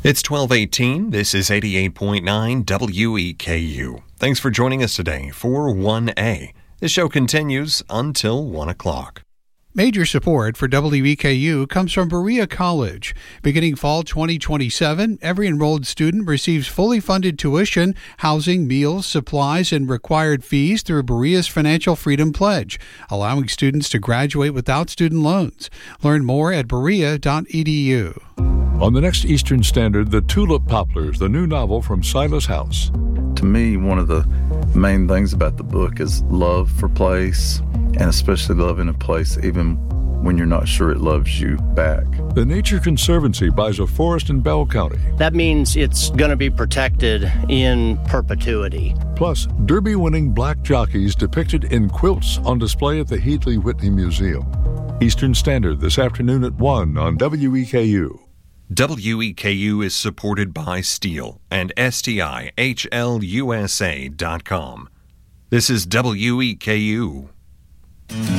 It's 12:18. This is 88.9 WEKU. Thanks for joining us today for 1A. The show continues until 1 o'clock. Major support for WEKU comes from Berea College. Beginning fall 2027, every enrolled student receives fully funded tuition, housing, meals, supplies, and required fees through Berea's Financial Freedom Pledge, allowing students to graduate without student loans. Learn more at berea.edu. On the next Eastern Standard, The Tulip Poplars, the new novel from Silas House. To me, one of the main things about the book is love for place, and especially love in a place even when you're not sure it loves you back. The Nature Conservancy buys a forest in Bell County. That means it's going to be protected in perpetuity. Plus, Derby-winning black jockeys depicted in quilts on display at the Heatley Whitney Museum. Eastern Standard this afternoon at 1 on WEKU. WEKU is supported by Steel and STIHLUSA.com. This is WEKU.